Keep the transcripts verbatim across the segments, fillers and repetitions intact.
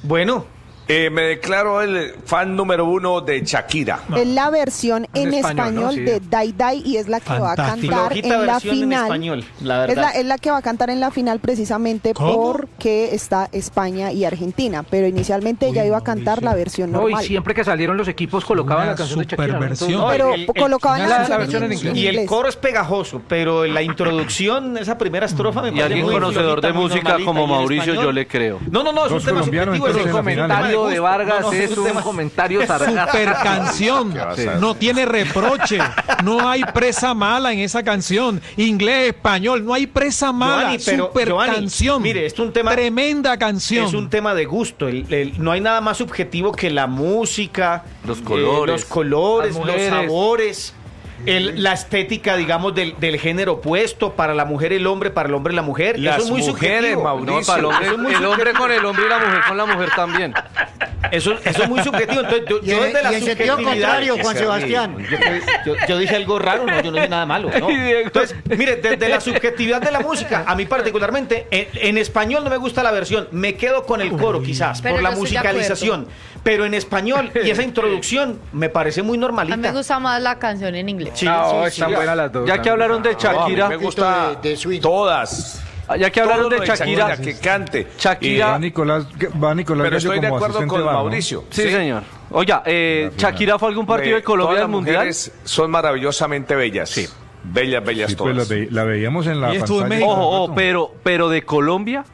Bueno. Eh, me declaro el fan número uno de Shakira. Es la versión en, en español, español ¿no? Sí. de Dai Dai y es la que Fantástico. va a cantar en la final. En español, la verdad. Es la, es la que va a cantar en la final precisamente ¿Cómo? porque está España y Argentina, pero inicialmente Uy, ella iba a cantar Mauricio. la versión normal. No, y siempre que salieron los equipos colocaban Una la canción de Shakira. Versión. ¿no? Pero el, el, colocaban el, la, la, la versión en, en inglés. Y el coro es pegajoso, pero la introducción, esa primera estrofa me parece. Y alguien conocedor de música como Mauricio, yo le creo. No, no, no, es un tema subjetivo. El comentario de Vargas es un comentario. Super canción, no tiene reproche, no hay presa mala en esa canción, inglés, español, no hay presa mala, Giovanni, pero, super Giovanni, canción, mire, es un tema, tremenda canción. Es un tema de gusto, el, el, no hay nada más subjetivo que la música, los colores, eh, los, colores los sabores. El, la estética, digamos, del, del género opuesto, para la mujer el hombre, para el hombre la mujer. Las eso es muy mujeres, subjetivo. Mauricio. No, para el hombre, el, el hombre con el hombre y la mujer con la mujer también. Eso, eso es muy subjetivo. Entonces, yo, yo desde la y en sentido contrario, Juan Sebastián. Yo, yo, yo dije algo raro, no, yo no dije nada malo. ¿no? Entonces, mire, desde la subjetividad de la música, a mí particularmente, en, en español no me gusta la versión, me quedo con el coro quizás, Pero por la musicalización. Pero en español y esa introducción me parece muy normalita. A mí me gusta más la canción en inglés. Sí, no, sí, están sí. buenas las dos. Ya que hablaron de Shakira, no, me gusta de, de todas. Ya que hablaron de, de Shakira, Shakira, que cante. Shakira, va Nicolás, va Nicolás pero estoy de acuerdo con bar, Mauricio. ¿no? Sí, sí, señor. Oiga, eh, Shakira fue a algún partido Me, de Colombia del Mundial. Son maravillosamente bellas. Sí. Bellas, bellas sí, todas. Pues la, ve, la veíamos en la pantalla. Ojo, ojo, pero, pero de Colombia.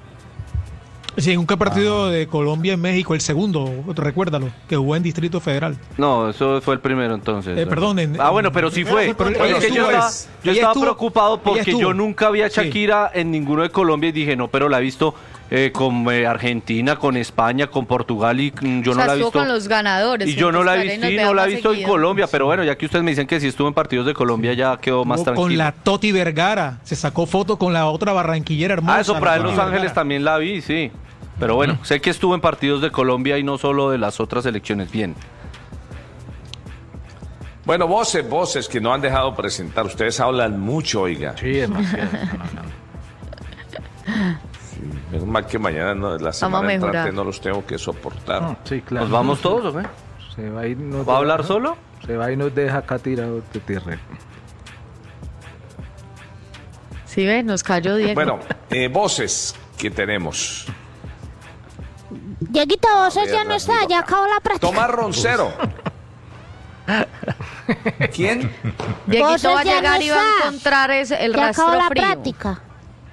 Sí, en un partido ah. de Colombia en México, el segundo, recuérdalo, que jugó en Distrito Federal. No, eso fue el primero entonces. Eh, perdón. En, ah, bueno, pero sí fue. Pero, pero, es que yo estaba, yo estaba estuvo, preocupado porque yo nunca vi a Shakira sí. en ninguno de Colombia y dije, no, pero la he visto eh, con eh, Argentina, con España, con Portugal y mm, yo o no sea, la he visto. con los ganadores. Y yo no la he visto, sí, no la he visto en Colombia, pero bueno, ya que ustedes me dicen que sí estuvo en partidos de Colombia, ya quedó más tranquilo. Con la Toti Vergara, se sacó foto con la otra barranquillera hermosa. Ah, eso para Los Vergara. Ángeles también la vi, sí. Pero bueno, mm. sé que estuvo en partidos de Colombia y no solo de las otras selecciones. Bien. Bueno, voces, voces que no han dejado presentar. Ustedes hablan mucho, oiga. Sí, demasiado. No, no, no. Sí, menos mal que mañana, no, la semana entrante no los tengo que soportar. No, sí, claro. ¿Nos vamos todos o qué? Se va, y nos ¿Va a hablar deja, solo? Se va y nos deja acá tirado de tierra. Sí, ve, nos cayó Diego. Bueno, eh, voces que tenemos. Dieguito, Voces ya no está, ya acabó la práctica. Tomás Roncero. ¿Quién? Dieguito va a llegar y va a encontrar ese, el ya rastro acabó la frío. práctica.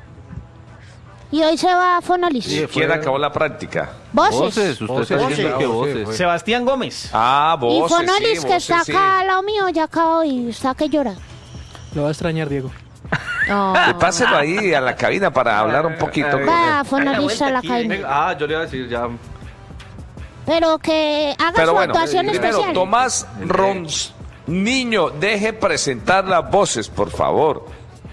Y hoy se va a Fonolis. ¿Quién acabó la práctica? Voces. Voces, usted Voces, está diciendo sí, que voces. Voces. Sebastián Gómez. Ah, Voces, y Fonolis, sí, que voces, está sí. acá al lado mío, ya acabó y está que llora. Lo va a extrañar, Diego. Oh. Páselo ahí a la cabina para hablar un poquito. Va, Fonolis a la cabina. Ah, yo le iba a decir ya. Pero que haga Pero su bueno, actuación primero, especial. Tomás Rons, niño, deje presentar las voces, por favor.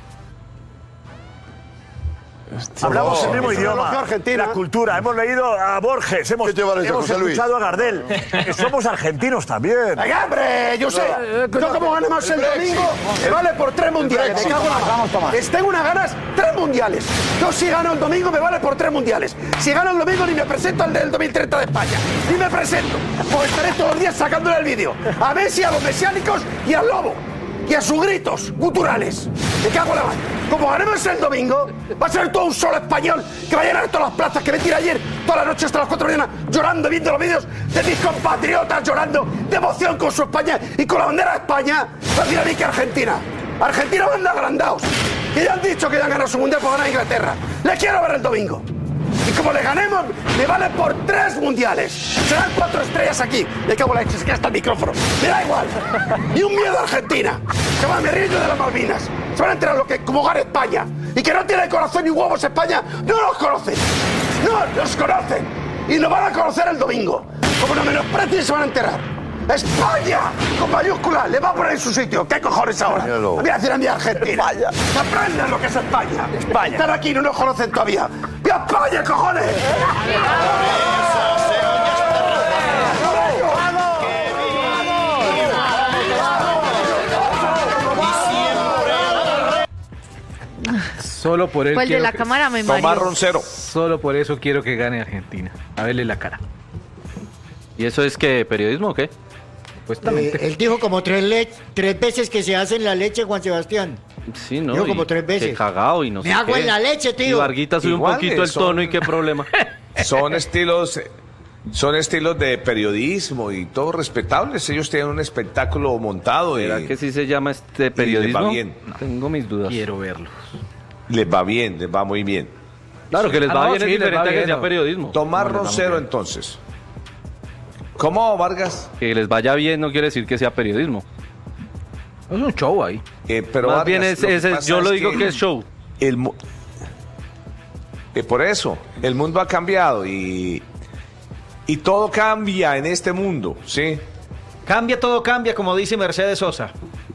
Hablamos el mismo idioma, Argentina. La cultura. Hemos leído a Borges, hemos, hemos escuchado a Gardel. Somos argentinos también. ¡Venga, hombre! Yo sé. Yo como ganamos el domingo, me vale por tres mundiales. Me cago en la- Vamos, Tomás. Les tengo unas ganas, tres mundiales. Yo si gano el domingo me vale por tres mundiales. Si gano el domingo ni me presento al del dos mil treinta de España. Ni me presento. Pues estaré todos los días sacándole el vídeo. A Messi, a los mesiánicos y al lobo. Y a sus gritos guturales. Me cago en la mano. Como ganemos el domingo, va a ser todo un solo español que va a llenar todas las plazas que me tira ayer, toda la noche hasta las cuatro de la mañana, llorando, viendo los vídeos de mis compatriotas llorando de emoción con su España y con la bandera de España. Va a decir a mí que Argentina. Argentina van agrandados. Que ya han dicho que ya han ganado su mundial por ganar a Inglaterra. Les quiero ver el domingo. Y como le ganemos, me vale por tres mundiales. Serán cuatro estrellas aquí. Le cago en la leche, se queda hasta el micrófono. Me da igual. Ni un miedo a Argentina. Se van a reír de las Malvinas. Se van a enterar lo que como gana España. Y que no tiene corazón ni huevos España, no los conocen. No los conocen. Y nos van a conocer el domingo. Como nos menosprecien, se van a enterar. ¡España! Con mayúscula, le va a poner en su sitio. ¿Qué cojones ahora? Me voy a decir a mi Argentina. España. Que aprendan lo que es España. España. Están aquí y no nos conocen todavía. ¡Viva España, cojones! Solo por él. Pues el de quiero la que- cámara me Tomás mareó. Roncero. solo por eso quiero que gane Argentina. A verle la cara. ¿Y eso es que periodismo o qué? Eh, él dijo como tres, le tres veces que se hace en la leche, Juan Sebastián. Sí, ¿no? Dijo como tres veces. Qué cagado y no Me sé hago qué. en la leche, tío. Y Varguita sube un poquito el tono y qué problema. Son estilos, son estilos de periodismo y todo respetables. Ellos tienen un espectáculo montado. ¿Será y, que sí se llama este periodismo? Les va bien. No, tengo mis dudas. Quiero verlos. Les va bien, les va muy bien. Claro, que les Ah, va no, bien sí, es les diferente va a que bien, sea ¿no? periodismo. Tomás No, les va muy Roncero, bien. entonces. ¿Cómo, Vargas? Que les vaya bien no quiere decir que sea periodismo. Es un show ahí. Eh, pero Más Vargas, bien es, lo que es- es- pasa yo lo es digo que que es show. El, mu- eh, por eso, el mundo ha cambiado y, y todo cambia en este mundo, ¿sí? Cambia, todo cambia, como dice Mercedes Sosa.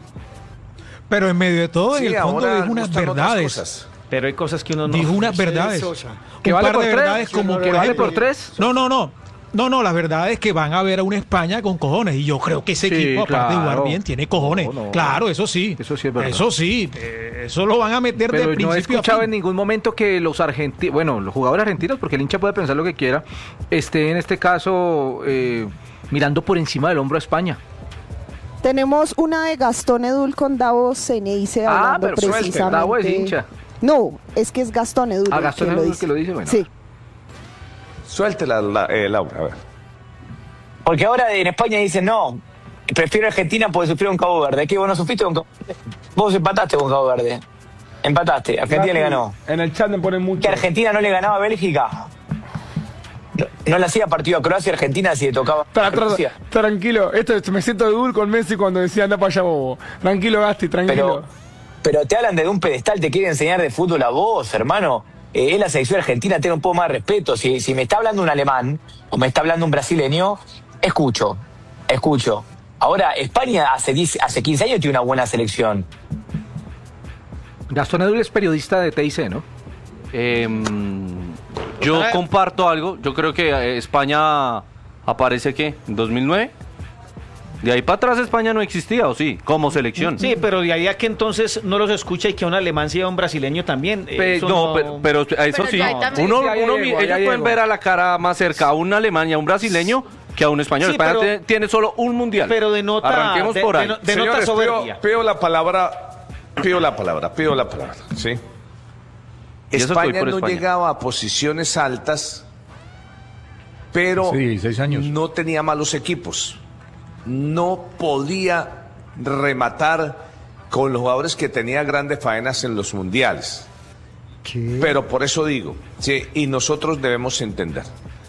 Pero en medio de todo, Sí, en el fondo, ahora dijo unas gustan otras verdades. cosas. Pero hay cosas que uno no... Dijo unas Mercedes verdades. Sosa. Que ¿Que un vale par por de tres? verdades como ¿Que por vale ejemplo- por tres? No, no, no. No, no, las verdades es que van a ver a una España con cojones. Y yo creo que ese Sí, equipo, aparte de jugar claro. bien, tiene cojones. No, no. Claro, eso sí. Eso sí es verdad. Eso sí. eh, Eso lo van a meter Pero de no he principio a escuchado fin. en ningún momento que los argentinos, bueno, los jugadores argentinos, porque el hincha puede pensar lo que quiera, esté en este caso eh, mirando por encima del hombro a España. Tenemos una de Gastón Edul con Davos Ceneice Ah, hablando pero suelte, precisamente. Davos es hincha. No, es que es Gastón Edul. Ah, el Gastón que lo Edul dice. que lo dice, bueno. Sí. Suéltela, la, eh, Laura, a ver. Porque ahora en España dicen, no, prefiero Argentina porque sufrió un Cabo Verde. ¿Qué? ¿Vos no sufriste con Cabo Verde? Vos empataste con Cabo Verde. Empataste, Argentina le ganó. En el chat me ponen mucho. ¿Que Argentina no le ganaba a Bélgica? No, no le hacía partido a Croacia y Argentina si le tocaba Tra- a tra- Rusia. tranquilo, esto es- me siento de Dul con Messi cuando decía anda para allá bobo. Tranquilo, Gasti, tranquilo. Pero, pero te hablan de un pedestal, te quieren enseñar de fútbol a vos, hermano. Eh, es la selección argentina, ten un poco más de respeto. Si, si me está hablando un alemán o me está hablando un brasileño, escucho, escucho. Ahora, España hace, diez, hace quince años tiene una buena selección. Gastón Edul es periodista de T I C, ¿no? Em, yo comparto algo. Yo creo que eh, España aparece, ¿qué? ¿En dos mil nueve? De ahí para atrás España no existía, ¿o sí? Como selección. Sí, pero de ahí a que entonces no los escucha y que un alemán sea un brasileño también. Pe- eso no, pero, pero eso Pero sí. ya ahí también- Uno, Sí, ahí uno- llegó, ellos ahí pueden llegó. ver a la cara más cerca a un alemán y a un brasileño que a un español. Sí, España pero- tiene, tiene solo un mundial. Pero denota... Arranquemos de- por ahí. de- denota Señores, soberbia. pido, pido la palabra, pido la palabra, pido la palabra, ¿sí? Y eso estoy España por no España. llegaba a posiciones altas, pero Sí, dieciséis años. no tenía malos equipos. No podía rematar con los jugadores que tenía grandes faenas en los mundiales. Pero por eso digo, sí, y nosotros debemos entender.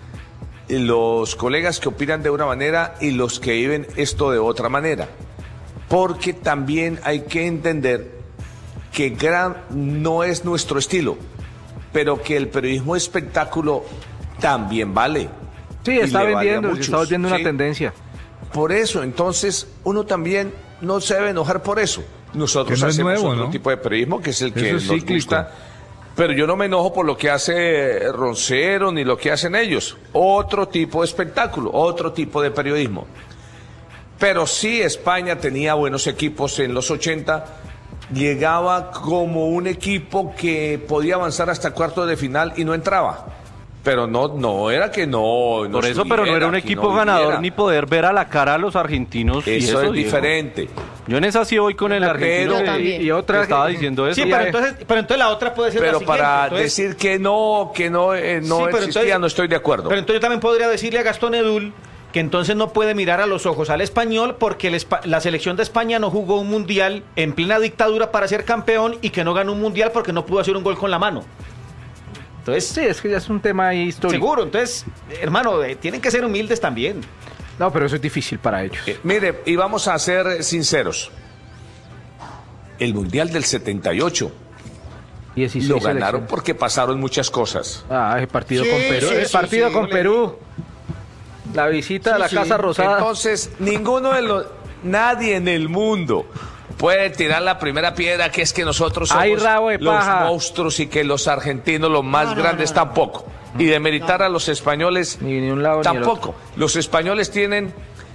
Los colegas que opinan de una manera y los que viven esto de otra manera. Porque también hay que entender que gran no es nuestro estilo, pero que el periodismo espectáculo también vale. Sí, Y está le vale a vendiendo, se muchos, está volviendo una ¿sí? tendencia. Por eso, entonces, uno también no se debe enojar por eso. Nosotros Que no es hacemos nuevo, otro ¿no? tipo de periodismo, que es el que Eso es nos cíclico. gusta. Pero yo no me enojo por lo que hace Roncero ni lo que hacen ellos. Otro tipo de espectáculo, otro tipo de periodismo. Pero sí, España tenía buenos equipos en los ochenta. Llegaba como un equipo que podía avanzar hasta cuartos de final y no entraba. Pero no, no era que no. no Por eso, pero no era un que equipo no ganador viviera. ni poder ver a la cara a los argentinos. y Eso es Diego. diferente. Yo en esa sí voy con el argentino Pero- que- Yo y, otra que estaba que- diciendo eso. Sí, pero entonces, pero entonces la otra puede ser Pero la siguiente. para entonces- decir que no, que no, eh, no Sí, pero existía, entonces- no estoy de acuerdo. Pero entonces yo también podría decirle a Gastón Edul que entonces no puede mirar a los ojos al español porque el Espa- la selección de España no jugó un mundial en plena dictadura para ser campeón y que no ganó un mundial porque no pudo hacer un gol con la mano. Entonces, Sí, es que ya es un tema ahí histórico. seguro, entonces, hermano, eh, tienen que ser humildes también. No, pero eso es difícil para ellos. Eh, mire, y vamos a ser sinceros. El Mundial del setenta y ocho dieciséis lo ganaron selecciones. porque pasaron muchas cosas. Ah, el partido Sí, con Perú. sí, el sí, partido sí, con ole. Perú. La visita a Sí, la sí. Casa Rosada. Entonces, ninguno de los, nadie en el mundo puede tirar la primera piedra que es que nosotros somos Ay, rabo de los paja. monstruos y que los argentinos los más No, no, grandes no, no. tampoco. Y de meritar a los españoles Ni de un lado ni del tampoco. Los españoles tienen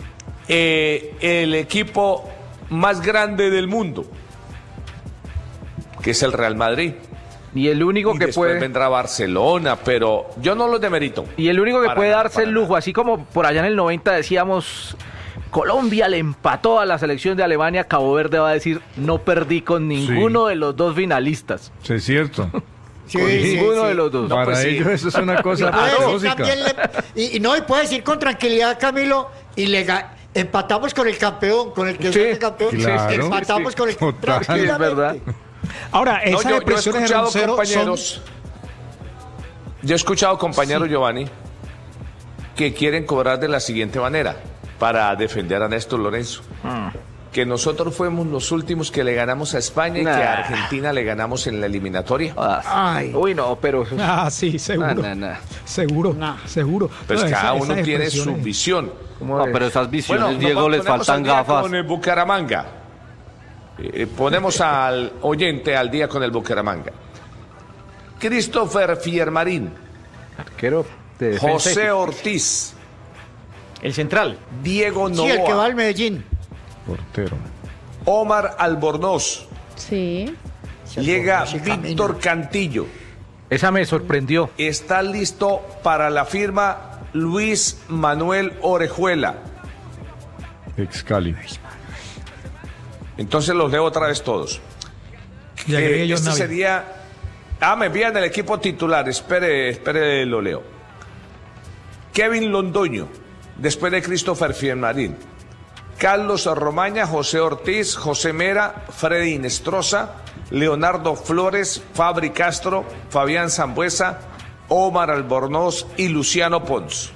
eh, el equipo más grande del mundo, que es el Real Madrid. Y el único y que después puede... vendrá Barcelona, pero yo no los demerito. Y el único que para puede nada, darse el lujo, nada. así como por allá en el noventa decíamos, Colombia le empató a la selección de Alemania, Cabo Verde va a decir, no perdí con ninguno sí. de los dos finalistas. Sí, es cierto. Sí, con sí, ninguno sí. de los dos. Para no, pues ellos sí. eso es una cosa paradójica. Y, y no, y puede decir con tranquilidad, Camilo, y le empatamos con el campeón, con el que sí, es campeón. Claro, empatamos sí, con el total, es verdad. Ahora, esas no, yo, expresiones yo he escuchado en un cero compañeros, son... yo he escuchado compañeros, sí. Giovanni, que quieren cobrar de la siguiente manera para defender a Néstor Lorenzo. Hmm. Que nosotros fuimos los últimos que le ganamos a España nah. y que a Argentina le ganamos en la eliminatoria. Ay. Uy, no, pero... Ah, sí, seguro. Nah, nah, nah. Seguro, nah. seguro. Pues no, cada esa, uno tiene su visión. No, pero esas visiones, bueno, Diego, les faltan al día gafas. Con el Bucaramanga. Eh, ponemos al oyente al día con el Bucaramanga. Christopher Fiermarín. Arquero de José Ortiz. El central. Diego Novoa. Sí, el que va al Medellín. Portero. Omar Albornoz. Sí. Llega Víctor Cantillo. Esa me sorprendió. Está listo para la firma Luis Manuel Orejuela. Ex Cali. Entonces los leo otra vez todos. Ya eh, este Navi. sería... Ah, me envían el equipo titular. Espere, espere, lo leo. Kevin Londoño, después de Christopher Fiermarín. Carlos Romaña, José Ortiz, José Mera, Freddy Inestrosa, Leonardo Flores, Fabri Castro, Fabián Sambuesa, Omar Albornoz y Luciano Pons.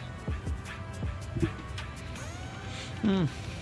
Mm.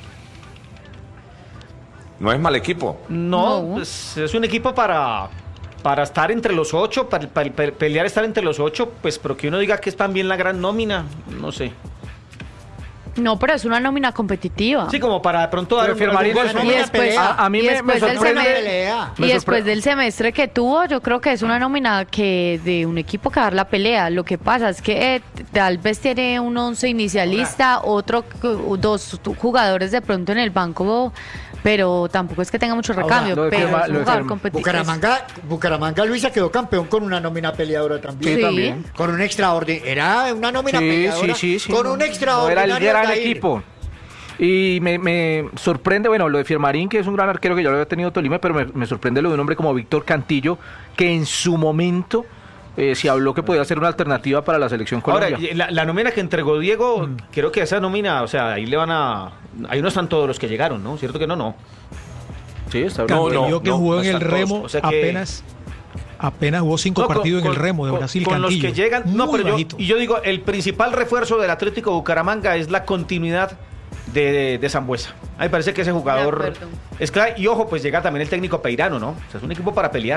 No es mal equipo. No, no. Pues es un equipo para, para estar entre los ocho, para, para, para pelear estar entre los ocho, pues pero que uno diga que es también la gran nómina, no sé. No, pero es una nómina competitiva. Sí, como para de pronto dar un gol. Y después, a, a mí me, me sorprende. Y después del semestre que tuvo, yo creo que es una nómina que de un equipo que dar la pelea. Lo que pasa es que eh, tal vez tiene un once inicialista, otro, dos jugadores de pronto en el banco, pero tampoco es que tenga mucho recambio. Ahora, pero firma, es un jugador competitivo. Bucaramanga, Bucaramanga Luisa quedó campeón con una nómina peleadora también. Sí, también. Con un extraordinario. Era una nómina sí, peleadora. Sí, sí, sí. Con un extraordinario. No, era el gran equipo. Y me, me sorprende, bueno, lo de Fiermarín, que es un gran arquero que yo lo había tenido en Tolima, pero me, me sorprende lo de un hombre como Víctor Cantillo, que en su momento eh, se habló que podía ser una alternativa para la selección colombiana. Ahora, la, la nómina que entregó Diego, mm. creo que esa nómina, o sea, ahí le van a... Ahí no están todos los que llegaron, ¿no? ¿Cierto que no? No. Sí, está bien. Cantillo no, no, que no, jugó no en el Remo, o sea que... apenas... Apenas jugó cinco no, partidos con, en el Remo de con, Brasil. Con Cantillo. los que llegan, no, pero yo, y yo digo, el principal refuerzo del Atlético Bucaramanga es la continuidad de, de, de Sambuesa. A mí me parece que ese jugador es clave. Y ojo, pues llega también el técnico Peirano, ¿no? O sea, es un equipo para pelear.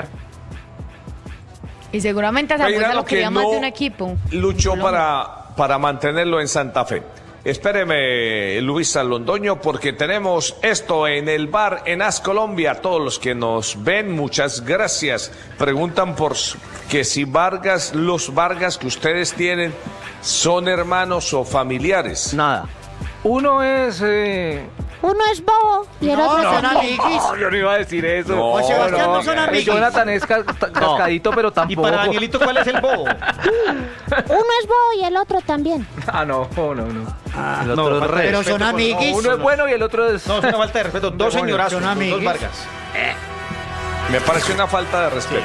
Y seguramente a Sambuesa lo quería más no de un equipo. Luchó para, para mantenerlo en Santa Fe. Espéreme, Luisa Londoño, porque tenemos esto en el bar en As Colombia. Todos los que nos ven, muchas gracias. Preguntan por que si Vargas, los Vargas que ustedes tienen, son hermanos o familiares. Nada. Uno es... Eh... Uno es bobo y el no, otro no, es amiguis. No, yo no iba a decir eso. No, o Sebastián no, no son amiguis. Jonathan es ca cascadito, pero tampoco. ¿Y para Danielito cuál es el bobo? Uno es bobo y el otro también. Ah, no, no, no. Ah, el otro no, es pero son amiguis. No, uno es bueno y el otro es... No, es una falta de respeto. Dos señorazos, dos Vargas. Eh. Me parece una falta de respeto.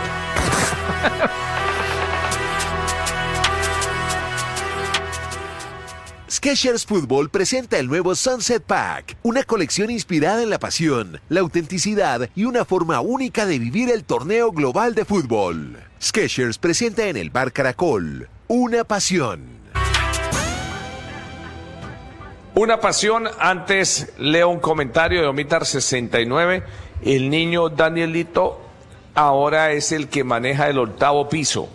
Skechers Fútbol presenta el nuevo Sunset Pack, una colección inspirada en la pasión, la autenticidad y una forma única de vivir el torneo global de fútbol. Skechers presenta en el Bar Caracol, una pasión. Una pasión. Antes leo un comentario de Omitar sesenta y nueve. El niño Danielito ahora es el que maneja el octavo piso.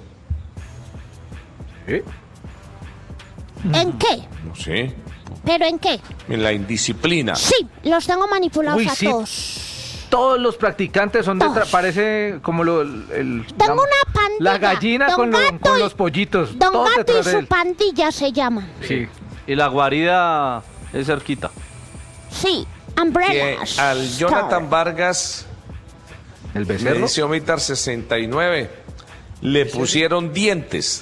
¿Eh? ¿En qué? No sé. ¿Pero en qué? En la indisciplina. Sí, los tengo manipulados Uy, a sí. todos. Todos los practicantes son de... Parece como lo, el... Tengo la, una pandilla. La gallina con, lo, con y, los pollitos. Don todos Gato y su de pandilla se llaman. Sí. Y la guarida es cerquita. Sí, Umbrellas. Al Jonathan Vargas... ¿El becerro? Le dice Omitar sesenta y nueve. le pusieron dientes.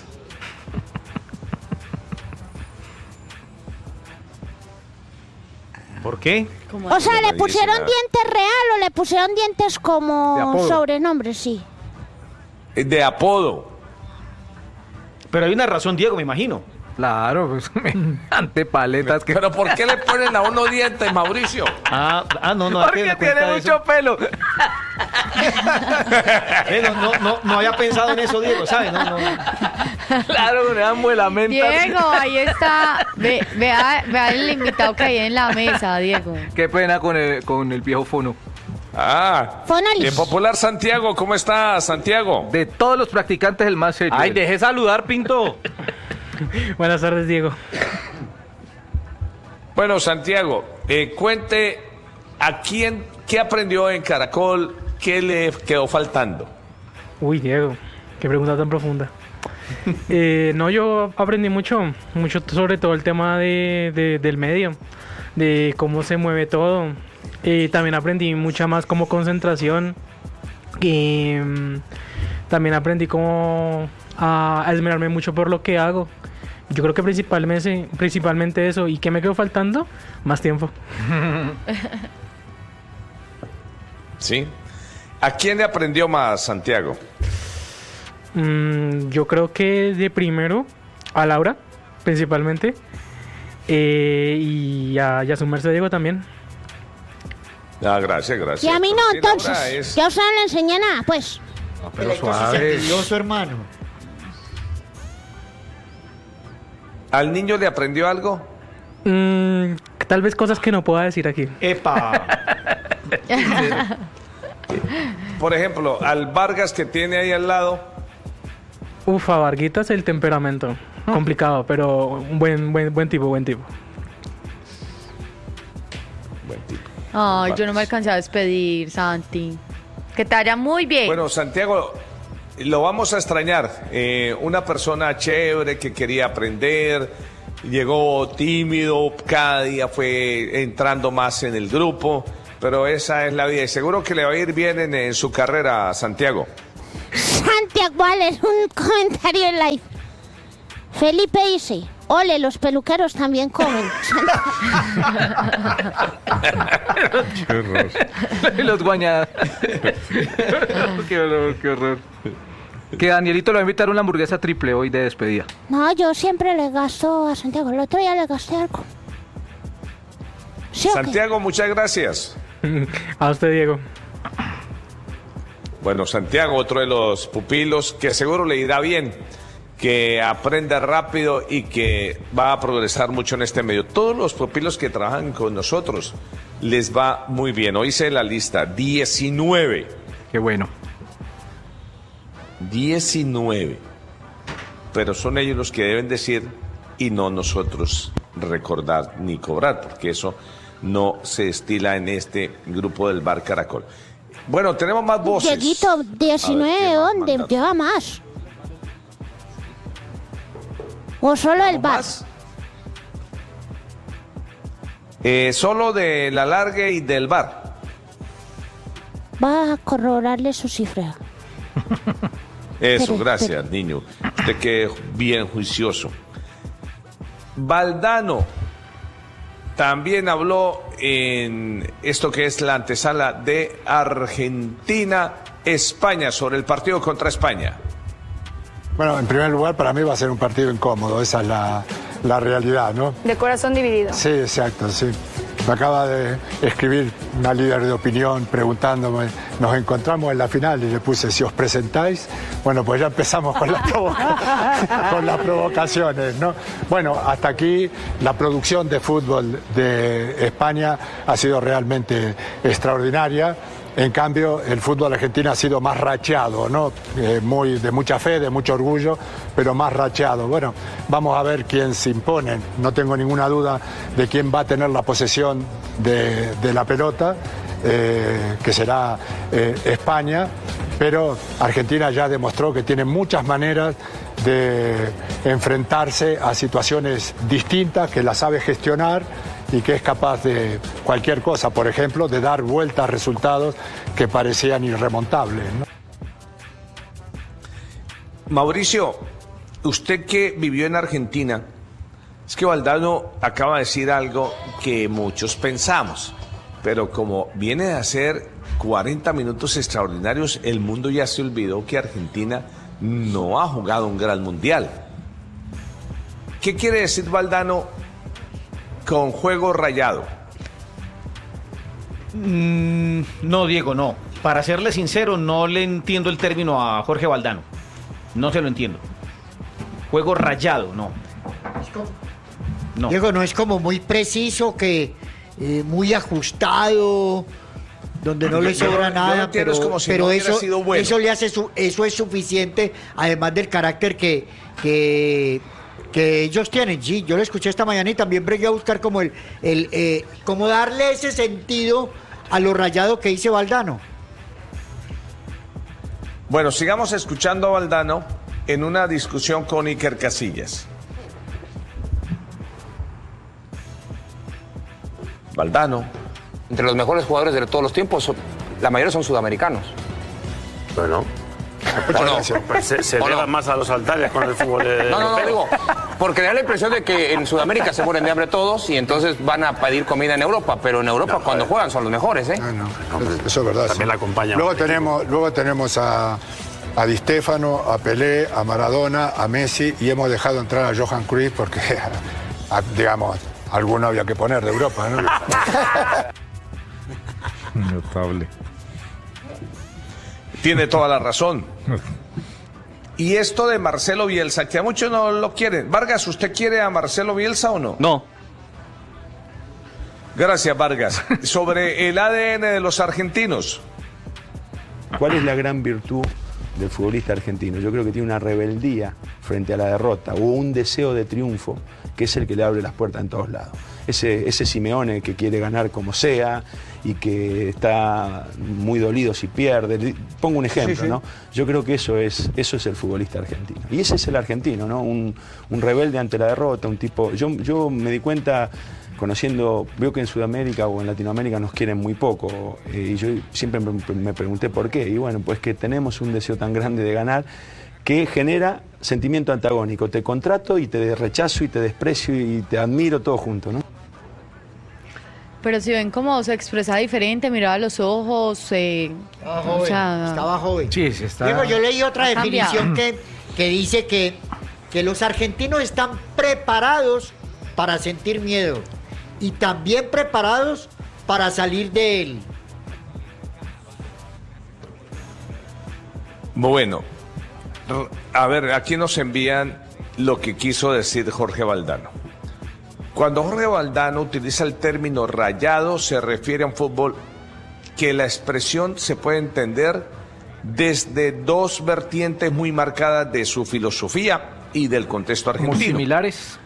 ¿Por qué? O sea, ¿le pusieron dientes real o le pusieron dientes como sobrenombre? Sí. De apodo. Pero hay una razón, Diego, me imagino. Claro, pues ante paletas que... Pero ¿por qué le ponen a uno dientes, Mauricio? Ah, ah no, no. Porque tiene mucho pelo. eh, no, no, no, no había pensado en eso, Diego, ¿sabes? No, no. Claro, le dan muelamenta. Diego, ahí está. Ve, vea, vea el invitado que hay en la mesa, Diego. Qué pena con el, con el viejo fono. Ah, de Popular Santiago, ¿cómo está Santiago? De todos los practicantes el más serio. Ay, deje saludar, Pinto. Buenas tardes, Diego. Bueno, Santiago, eh, cuente a quién, qué aprendió en Caracol, qué le quedó faltando. Uy, Diego, qué pregunta tan profunda. eh, no, yo aprendí mucho, mucho sobre todo el tema de, de, del medio, de cómo se mueve todo. Eh, también aprendí mucha más como concentración. Y um, también aprendí cómo a, a esmerarme mucho por lo que hago. Yo creo que principalmente, principalmente eso. ¿Y qué me quedó faltando? Más tiempo. Sí. ¿A quién le aprendió más, Santiago? Mm, yo creo que de primero a Laura, principalmente. Eh, y a, y a su merced Diego también. Ah, gracias, gracias. Y a mí no, entonces. Es... Ya usted no le enseñé nada, pues. No, pero suave. Su hermano. ¿Al niño le aprendió algo? Mm, tal vez cosas que no pueda decir aquí. ¡Epa! Por ejemplo, al Vargas que tiene ahí al lado. Ufa, Varguitas, el temperamento. Complicado, pero un buen, buen, buen tipo, buen tipo. Buen tipo. Ay, yo no me alcancé a despedir, Santi. Que te vaya muy bien. Bueno, Santiago, lo vamos a extrañar. Eh, una persona chévere que quería aprender, llegó tímido, cada día fue entrando más en el grupo, pero esa es la vida. Y seguro que le va a ir bien en, en su carrera, Santiago. Santiago, es un comentario en live. Felipe dice, ole, los peluqueros también comen. Qué horror. Los guañadas. Qué horror, qué horror. Que Danielito le va a invitar una hamburguesa triple hoy de despedida. No, yo siempre le gasto a Santiago. El otro día le gasté algo. ¿Sí, Santiago, okay? Muchas gracias. A usted, Diego. Bueno, Santiago, otro de los pupilos que seguro le irá bien, que aprenda rápido y que va a progresar mucho en este medio. Todos los pupilos que trabajan con nosotros les va muy bien. Hoy hice la lista, diecinueve. Qué bueno. diecinueve. Pero son ellos los que deben decir y no nosotros recordar ni cobrar, porque eso no se estila en este grupo del Bar Caracol. Bueno, tenemos más voces. Dieguito, diecinueve, ¿dónde? Lleva más. ¿O solo el bar? Eh, solo de la larga y del bar. Va a corroborarle su cifra. Eso, pero, gracias, pero... niño. Usted que bien juicioso. Valdano también habló en esto que es la antesala de Argentina-España sobre el partido contra España. Bueno, en primer lugar, para mí va a ser un partido incómodo, esa es la, la realidad, ¿no? De corazón dividido. Sí, exacto, sí. Me acaba de escribir una líder de opinión preguntándome, nos encontramos en la final y le puse, si os presentáis, bueno, pues ya empezamos con, la provoca con las provocaciones, ¿no? Bueno, hasta aquí la producción de fútbol de España ha sido realmente extraordinaria. En cambio, el fútbol argentino ha sido más racheado, ¿no? Eh, muy, de mucha fe, de mucho orgullo, pero más racheado. Bueno, vamos a ver quién se impone. No tengo ninguna duda de quién va a tener la posesión de, de la pelota, eh, que será eh, España, pero Argentina ya demostró que tiene muchas maneras de enfrentarse a situaciones distintas, que las sabe gestionar y que es capaz de cualquier cosa, por ejemplo, de dar vuelta a resultados que parecían irremontables, ¿no? Mauricio, usted que vivió en Argentina, es que Valdano acaba de decir algo que muchos pensamos, pero como viene de hacer cuarenta minutos extraordinarios, el mundo ya se olvidó que Argentina no ha jugado un gran mundial. ¿Qué quiere decir Valdano con juego rayado? Mm, no, Diego, no. Para serle sincero, no le entiendo el término a Jorge Valdano. No se lo entiendo. Juego rayado, no. No. Diego, no es como muy preciso, que eh, muy ajustado, donde no le sobra nada, pero, si pero no eso, bueno. eso le hace su, eso es suficiente, además del carácter que, que, que ellos tienen. Sí, yo lo escuché esta mañana y también bregué a buscar como el, el eh, como darle ese sentido a lo rayado que dice Valdano. Bueno, sigamos escuchando a Valdano en una discusión con Iker Casillas. Valdano. Entre los mejores jugadores de todos los tiempos, la mayoría son sudamericanos. Bueno. No, pues se se elevan no? más a los altares con el fútbol de No, no, no, digo, porque da la impresión de que en Sudamérica se mueren de hambre todos y entonces van a pedir comida en Europa, pero en Europa no, cuando eh. juegan son los mejores, ¿eh? No, no, no, eso es verdad. También sí. la acompañan. Luego tenemos, luego tenemos a, a Di Stéfano, a Pelé, a Maradona, a Messi, y hemos dejado entrar a Johan Cruyff porque, a, digamos, alguno había que poner de Europa, ¿no? Notable. Tiene toda la razón. Y esto de Marcelo Bielsa, que a muchos no lo quieren. Vargas, ¿usted quiere a Marcelo Bielsa o no? No. Gracias, Vargas. Sobre el A D N de los argentinos. ¿Cuál es la gran virtud del futbolista argentino? Yo creo que tiene una rebeldía frente a la derrota o un deseo de triunfo que es el que le abre las puertas en todos lados. Ese, ese Simeone que quiere ganar como sea y que está muy dolido si pierde. Pongo un ejemplo, sí, sí. ¿no? Yo creo que eso es, eso es el futbolista argentino. Y ese es el argentino, ¿no? Un, un rebelde ante la derrota, un tipo... Yo, yo me di cuenta, conociendo, veo que en Sudamérica o en Latinoamérica nos quieren muy poco, eh, y yo siempre me, me pregunté por qué. Y bueno, pues que tenemos un deseo tan grande de ganar que genera sentimiento antagónico. Te contrato y te rechazo y te desprecio y te admiro todo junto, ¿no? Pero si ven cómo se expresa diferente, miraba los ojos, eh, estaba joven, o sea, estaba joven. Sí, sí está. Digo, yo leí otra definición que, que dice que, que los argentinos están preparados para sentir miedo y también preparados para salir de él. Bueno, a ver, aquí nos envían lo que quiso decir Jorge Valdano. Cuando Jorge Valdano utiliza el término rayado, se refiere a un fútbol que la expresión se puede entender desde dos vertientes muy marcadas de su filosofía y del contexto argentino. Muy similares.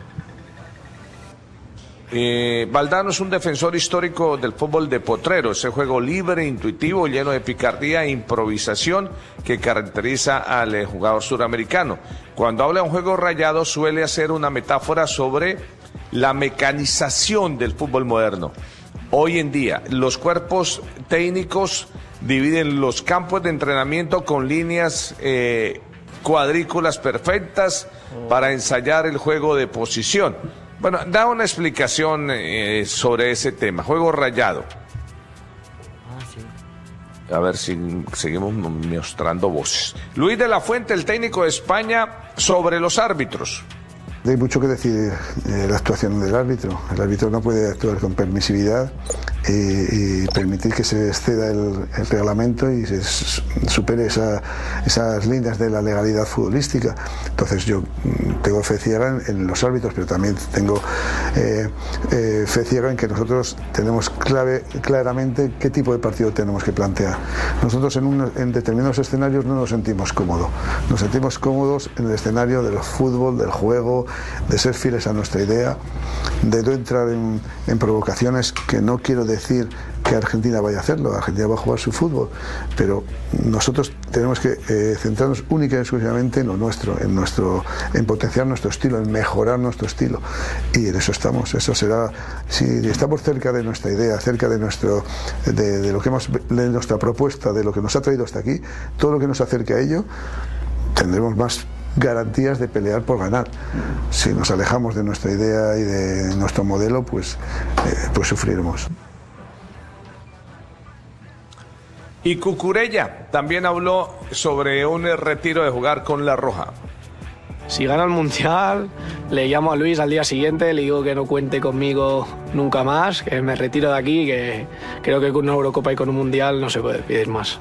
Eh, Valdano es un defensor histórico del fútbol de potrero, ese juego libre, intuitivo, lleno de picardía e improvisación que caracteriza al eh, jugador suramericano. Cuando habla de un juego rayado suele hacer una metáfora sobre la mecanización del fútbol moderno. Hoy en día, los cuerpos técnicos dividen los campos de entrenamiento con líneas eh, cuadrículas perfectas para ensayar el juego de posición. Bueno, da una explicación eh, sobre ese tema, juego rayado. Ah, sí. A ver si seguimos mostrando voces. Luis de la Fuente, el técnico de España, sobre los árbitros. Hay mucho que decir de la actuación del árbitro. El árbitro no puede actuar con permisividad eh, y permitir que se exceda el, el reglamento y se supere esa, esas líneas de la legalidad futbolística. Entonces yo tengo fe ciega en, en los árbitros, pero también tengo eh, eh, fe ciega en que nosotros tenemos clave, claramente qué tipo de partido tenemos que plantear. Nosotros en, un, en determinados escenarios no nos sentimos cómodos. Nos sentimos cómodos en el escenario del fútbol, del juego, de ser fieles a nuestra idea, de no entrar en, en provocaciones, que no quiero decir que Argentina vaya a hacerlo. Argentina va a jugar su fútbol, pero nosotros tenemos que eh, centrarnos única y exclusivamente en lo nuestro, en nuestro, en potenciar nuestro estilo, en mejorar nuestro estilo, y en eso estamos. Eso será, si estamos cerca de nuestra idea, cerca de nuestro, de, de lo que hemos, de nuestra propuesta, de lo que nos ha traído hasta aquí, todo lo que nos acerque a ello tendremos más garantías de pelear por ganar. Si nos alejamos de nuestra idea y de nuestro modelo, pues, eh, pues sufriremos. Y Cucurella también habló sobre un retiro de jugar con La Roja. Si gana el Mundial, le llamo a Luis al día siguiente, le digo que no cuente conmigo nunca más, que me retiro de aquí, que creo que con una Eurocopa y con un Mundial no se puede pedir más.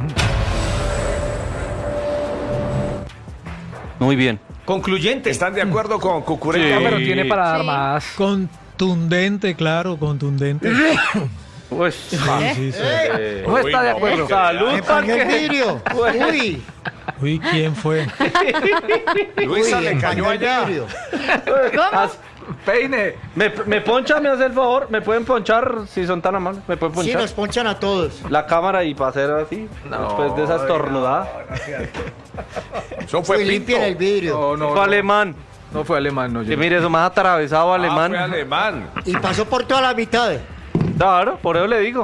Muy bien. Concluyente. ¿Están de acuerdo con Cucurella? Sí. Pero tiene para dar Sí. más. Contundente, claro, contundente. Pues, Sí, sí, sí. eh, no está de acuerdo. Salud, Me pagué el vidrio. Uy. Uy, ¿quién fue? Luisa Uy, le cayó empañó el allá. vidrio. Haz- Peine. Me, me poncha, me hace el favor. ¿Me pueden ponchar si son tan amables? ¿Me pueden Sí, ponchar? nos ponchan a todos. La cámara y para hacer así. Después de esa estornudada. Eso fue Uy, limpien el vidrio. No, no, fue no. alemán. No fue alemán, no. Yo Que mire, eso más atravesado Ah, alemán. fue alemán. Y pasó por todas las mitades. Claro, por eso le digo.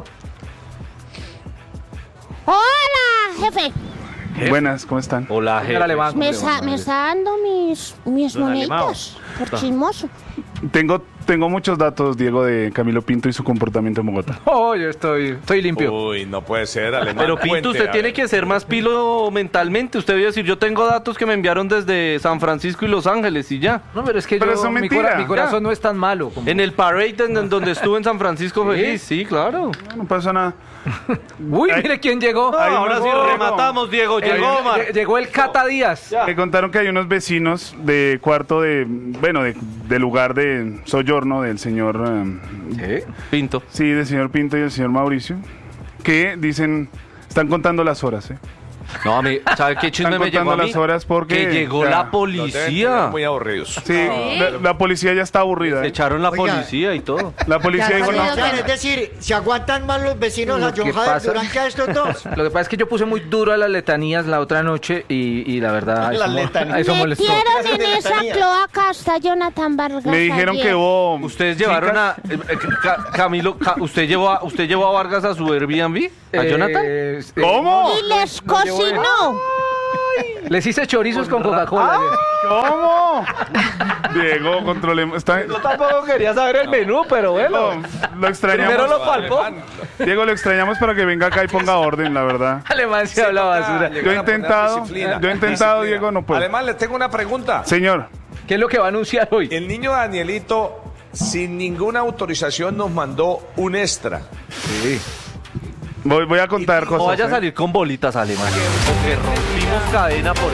Hola, jefe. Buenas, ¿cómo están? Hola, Señor alemán. Me está, me está dando mis, mis Don moneditas por chismoso. Tengo, tengo muchos datos, Diego, de Camilo Pinto y su comportamiento en Bogotá. Oh, yo estoy, estoy limpio. Uy, no puede ser alemán. Pero Pinto, Cuente, usted a tiene ver. que ser más pilo mentalmente. Usted debe decir, yo tengo datos que me enviaron desde San Francisco y Los Ángeles y ya. No, pero es que Pero yo, eso es mi, mentira. cora- mi corazón no es tan malo. Como... En el parade en donde estuve en San Francisco ¿Sí? feliz, sí, claro. No pasa nada. Uy, mire quién llegó. No, ahora sí rematamos, Diego. Eh, Llegó, Omar. lle- Llegó el Cata Díaz. Me contaron que hay unos vecinos de cuarto de, bueno, de, de lugar de soyorno del señor... eh, Pinto. Sí, del señor Pinto y del señor Mauricio, que dicen, están contando las horas, ¿eh? No, a mí, ¿sabe qué chisme Están me llegó a contando mí? las horas porque... Que llegó ya, la Los deben policía. tener muy aburridos. Sí, la, la policía ya está aburrida. Se ¿eh? echaron la Oiga. policía y todo. La policía Ya dijo, no, sabían, es decir, ¿se aguantan más los vecinos a Lo que John Jader pasa- Durán que a estos dos? Lo que pasa es que yo puse muy duro a las letanías la otra noche y, y la verdad eso, Las mo- letanías. eso molestó. Metieron en de esa letanía. cloaca hasta Jonathan Vargas. me dijeron ayer. que hubo... Ustedes llevaron a eh, eh, Ca- Camilo, Ca- usted llevó a, usted llevó a Vargas a su Airbnb, a Eh, Jonathan. eh, ¿Cómo? Y les No llevo eso. cocinó. Les hice chorizos con Coca-Cola. ¿Cómo? Diego, controlemos. Está... Yo tampoco quería saber el menú, pero bueno. Lo, lo extrañamos. Primero lo palpó. Diego, lo extrañamos para que venga acá y ponga orden, la verdad. Alemán se habla basura. Yo he intentado, yo he intentado, Diego, no puedo. Además, le tengo una pregunta. Señor, ¿Qué es lo que va a anunciar hoy? El niño Danielito, sin ninguna autorización, nos mandó un extra. sí. Voy, voy a contar No cosas. vaya a ¿eh? salir con bolitas, Alemán. Porque rompimos cadena por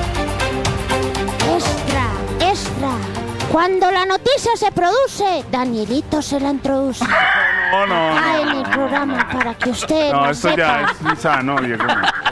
eso. Extra, extra. Cuando la noticia se produce, Danielito se la introduce. No, no, Ah, no. en el programa para que usted No, la esto sepa. ya es insano, Diego.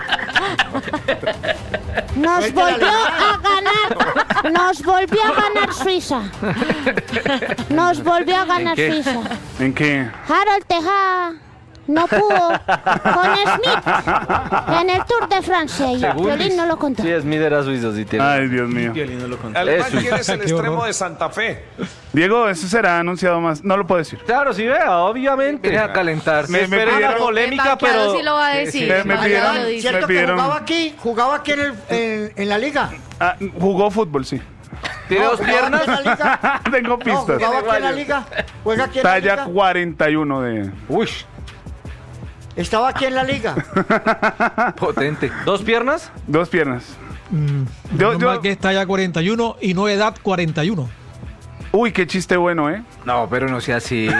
Nos volvió a ganar, nos volvió a ganar Suiza. Nos volvió a ganar qué? Suiza. ¿En qué? Harold Tejada no pudo con Smith en el Tour de Francia y Violín no lo contó. Sí, Smith era suizo, sí tiene. Ay, Dios mío. Alemán, Eso. ¿quién es el Qué extremo horror. de Santa Fe? Diego, eso será anunciado más. No lo puedo decir. Claro, sí, vea, obviamente. Viene a calentar. Me, me Esperen la pidieron, polémica, pero... sí lo va a decir. me- me Embarcado pidieron- lo dice. ¿Cierto me que pidieron- jugaba aquí? ¿Jugaba aquí en, el, en, en la liga? ah, jugó fútbol, sí. ¿Tiene No, dos ¿jugaba piernas? aquí en la liga? Tengo No, pistas. ¿jugaba aquí en la liga? ¿Juega aquí en la Talla liga? cuarenta y uno de... Uy, ¿Estaba aquí en la liga? potente. ¿Dos piernas? Dos piernas. Yo, Yo- yo- que está ya cuarenta y uno y no edad cuarenta y uno. Uy, qué chiste bueno, ¿eh? No, pero no sea así.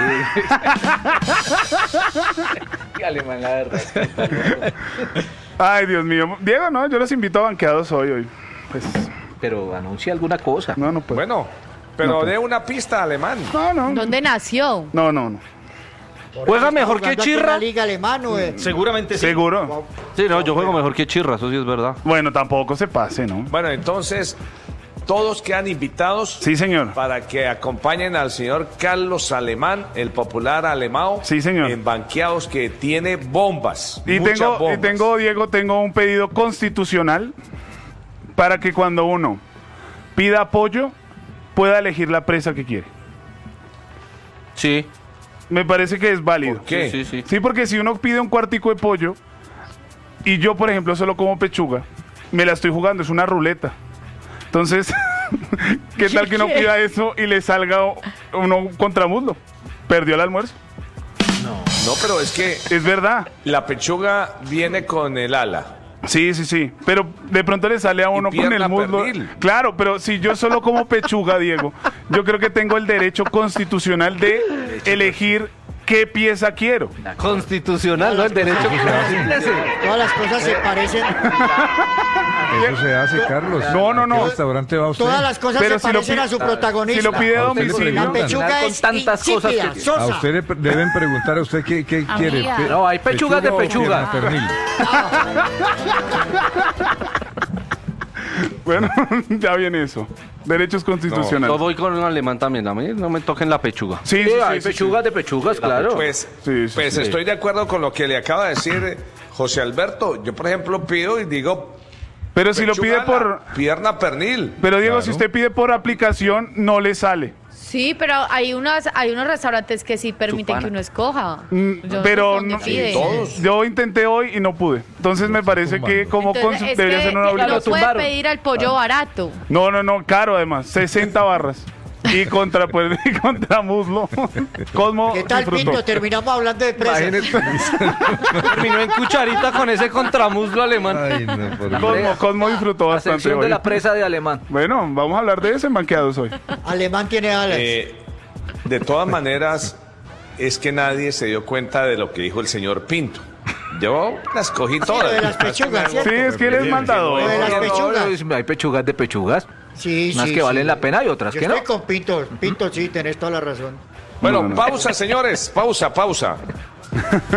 Alemán, la verdad. Ay, Dios mío. Diego, no, yo los invito a banqueados hoy, hoy. Pues, Pero anuncia alguna cosa. no, no puedo. Bueno, pero No, pues. dé una pista, Alemán. No, no. ¿Dónde nació? No, no, no. ¿Juega mejor que Jugando aquí en Chirra? la liga alemana, güey. Seguramente sí. ¿Seguro? Sí, no, yo juego mejor que Chirra, eso sí es verdad. Bueno, tampoco se pase, ¿no? Bueno, entonces, todos quedan invitados Sí, señor. para que acompañen al señor Carlos Alemán, el popular alemão. Sí, señor. En banqueados que tiene bombas. Y muchas tengo, y bombas. tengo, Diego, tengo un pedido constitucional para que cuando uno pida apoyo, pueda elegir la presa que quiere. Sí. Me parece que es válido. ¿Por qué? Sí, sí, sí. Sí, porque si uno pide un cuartico de pollo y yo, por ejemplo, solo como pechuga, me la estoy jugando, es una ruleta. Entonces, ¿qué tal que uno pida eso y le salga uno contramuslo? Perdió el almuerzo. No. No, pero es que... Es verdad. La pechuga viene con el ala. Sí, sí, sí, pero de pronto le sale a uno con el muslo. Pernil. Claro, pero si yo solo como pechuga, Diego, yo creo que tengo el derecho constitucional de elegir qué pieza quiero. Constitucional, ¿no? El derecho. Todas las cosas se parecen. Eso se hace, Carlos. No, no, no. ¿A qué restaurante va usted? Todas las cosas pero se si parecen lo a su protagonista. Si lo pide a domicilio. La pechuga es tantas cosas insípida, que... sosa. A usted le deben preguntar a usted qué, qué quiere. No, hay pechugas de pechuga. Bueno, ya viene eso. Derechos constitucionales. No, yo voy con un alemán también. A mí no me toquen la pechuga. Sí, sí, sí, hay sí, pechugas sí. de pechugas, claro. Pues, sí, sí, pues sí. estoy de acuerdo con lo que le acaba de decir José Alberto. Yo, por ejemplo, pido y digo... Pero si lo pide por... Pierna pernil. Pero Diego, Claro. si usted pide por aplicación, no le sale. Sí, pero hay unos, hay unos restaurantes que sí permiten Chupana. que uno escoja. Mm, Yo pero no no, sé dónde pide. todos. Yo intenté hoy y no pude. Entonces me parece que como Entonces, consu- es debería que ser una no obligación. puede pedir al pollo barato. No, no, no, caro además, sesenta barras. Y contra, pues, y contra muslo. Cosmo ¿Qué tal, disfrutó. Pinto? Terminamos hablando de presas. Terminó en cucharita con ese contramuslo alemán. Ay, no, por Cosmo, Cosmo disfrutó La bastante sección de hoy. la presa de alemán. Bueno, vamos a hablar de ese en Banqueados hoy. Alemán tiene alas. Eh, de todas maneras, es que nadie se dio cuenta de lo que dijo el señor Pinto. Yo las cogí todas. lo de las pechugas, ¿cierto? Sí, es que él es mandador. Lo de las pechugas. No, hay pechugas de pechugas. Sí, Unas sí, que sí. valen la pena y otras Yo que no. estoy con Pinto. Pinto, sí, tenés toda la razón. Bueno, No, no. pausa, señores. Pausa, pausa.